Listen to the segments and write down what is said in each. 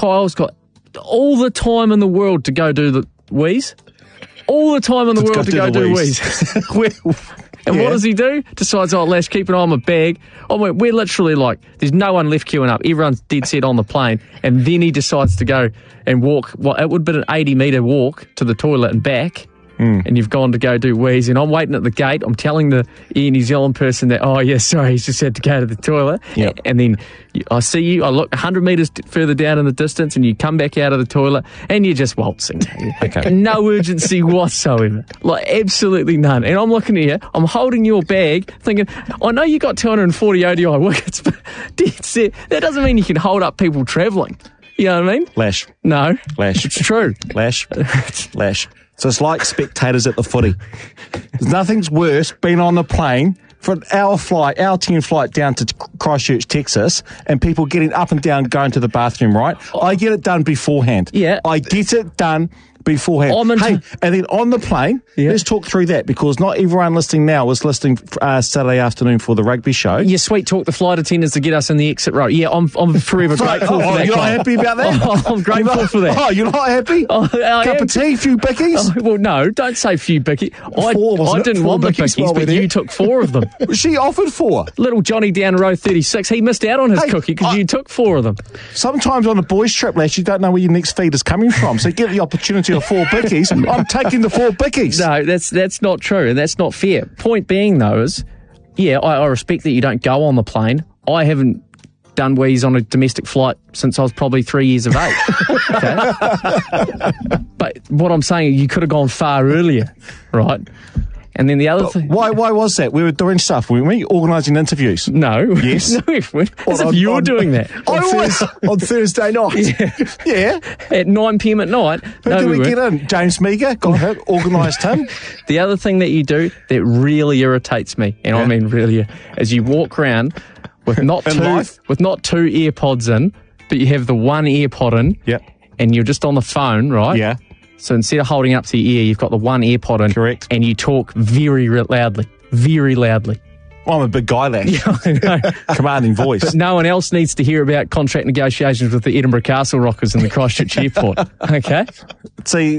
Kyle's got all the time in the world to go do the wheeze. All the time in the world to go do wheeze. And what does he do? Decides, Lash, keep an eye on my bag. We're literally like, there's no one left queuing up. Everyone's dead set on the plane. And then he decides to go and walk. Well, it would have been an 80-metre walk to the toilet and back. And you've gone to go do wheeze, and I'm waiting at the gate. I'm telling the Air New Zealand person that, sorry, he's just had to go to the toilet. Yep. And then I see you, I look 100 metres further down in the distance, and you come back out of the toilet, and you're just waltzing. Okay. No urgency whatsoever. Like, absolutely none. And I'm looking at you, I'm holding your bag, thinking, I know you got 240 ODI wickets, but dead set, that doesn't mean you can hold up people travelling. You know what I mean? Lash. No. Lash. It's true. Lash. Lash. So it's like spectators at the footy. Nothing's worse being on the plane for an hour 10 flight down to Christchurch, Texas, and people getting up and down going to the bathroom, right? I get it done beforehand. Yeah. I get it done beforehand. And then on the plane, let's talk through that, because not everyone listening now was listening Saturday afternoon for the rugby show. Yeah, sweet talk the flight attendants to get us in the exit row. Yeah, I'm forever grateful for that. You're not happy about that? I'm grateful for that. Oh, you're not happy? Cup of tea, few bickies? Well, no, don't say few bickies. I didn't want the bickies, but you took 4 of them. She offered 4. Little Johnny down row 36, he missed out on his cookie because you took 4 of them. Sometimes on a boys' trip, Lash, you don't know where your next feed is coming from, so you get the opportunity of 4 bickies. I'm taking the 4 bickies. No, that's not true, and that's not fair. Point being, though, is, I respect that you don't go on the plane. I haven't done wheeze on a domestic flight since I was probably 3 years of age. Okay? But what I'm saying, you could have gone far earlier, right? And then the other thing... Why was that? We were doing stuff, weren't we? Organising interviews. No. Yes. No, as if you're doing that. On Thursday night. Yeah. At 9 p.m. at night. Who did we get in? James Meager, got him, organised him. The other thing that you do that really irritates me, and I mean really, is you walk around with not two AirPods in, but you have the one AirPod in, and you're just on the phone, right? Yeah. So instead of holding up to your ear, you've got the one AirPod in. Correct. And you talk very loudly. Very loudly. I'm a big guy, Lash. Yeah, I know. Commanding voice. But no one else needs to hear about contract negotiations with the Edinburgh Castle Rockers in the Christchurch airport. Okay? See,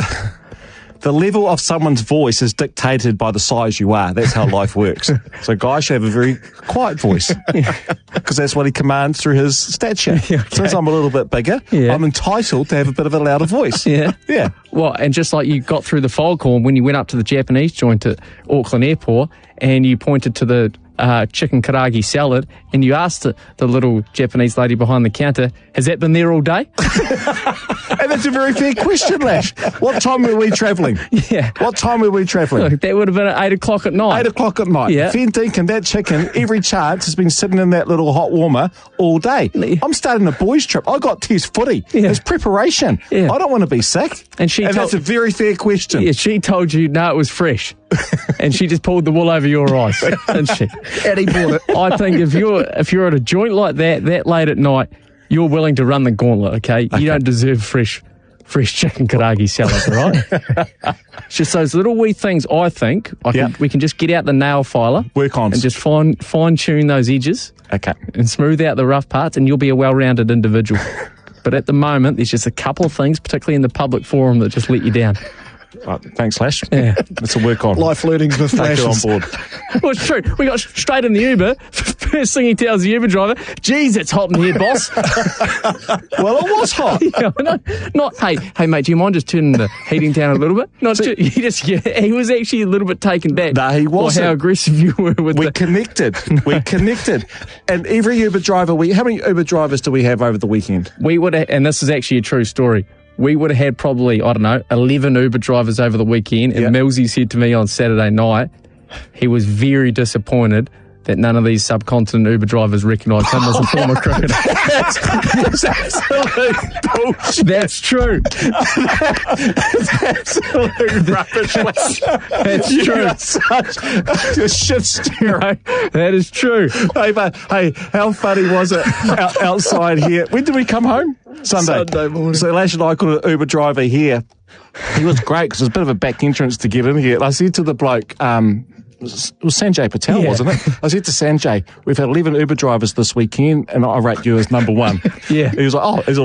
the level of someone's voice is dictated by the size you are. That's how life works. So guys should have a very quiet voice, because that's what he commands through his stature. Okay. Since I'm a little bit bigger, I'm entitled to have a bit of a louder voice. Yeah. Yeah. Well, and just like you got through the fog horn when you went up to the Japanese joint at Auckland Airport and you pointed to the chicken karaage salad and you asked the little Japanese lady behind the counter, has that been there all day? And that's a very fair question, Lash. What time were we travelling? Yeah. What time were we travelling? Look, that would have been at 8 o'clock at night. 8 o'clock at night. Yeah. Fair dinkum, that chicken, every chance, has been sitting in that little hot warmer all day. I'm starting a boys' trip. I got test footy. Yeah. It's preparation. Yeah. I don't want to be sick. And that's a very fair question. Yeah, she told you, no, it was fresh. And she just pulled the wool over your eyes, didn't she? And he bought it. I think if you're at a joint like that late at night, you're willing to run the gauntlet, okay? You don't deserve fresh chicken karaage salad, right? It's just those little wee things, I think, we can just get out the nail filer. Work on. And just fine-tune those edges. Okay. And smooth out the rough parts, and you'll be a well-rounded individual. But at the moment, there's just a couple of things, particularly in the public forum, that just let you down. Thanks, Lash. Yeah. That's a work on. Life learnings with Lash on board. Well, it's true. We got straight in the Uber. First thing he tells the Uber driver, geez, it's hot in here, boss. Well, it was hot. Hey, mate, do you mind just turning the heating down a little bit? He was actually a little bit taken back. No, he wasn't. Or how aggressive you were with We connected. We connected. And every Uber driver, how many Uber drivers do we have over the weekend? We would have, and this is actually a true story, we would have had probably, 11 Uber drivers over the weekend. And Millsy said to me on Saturday night, he was very disappointed that none of these subcontinent Uber drivers recognised him as a former cricketer. That's absolute bullshit. That's true. That's absolute rubbish. That's true. You're such a shit stirrer. That is true. Hey, how funny was it outside here? When did we come home? Sunday morning. So Lash and I got an Uber driver here. He was great because there's a bit of a back entrance to get in here. And I said to the bloke, it was Sanjay Patel, wasn't it? I said to Sanjay, we've had 11 Uber drivers this weekend, and I rate you as number one. Yeah. He was like,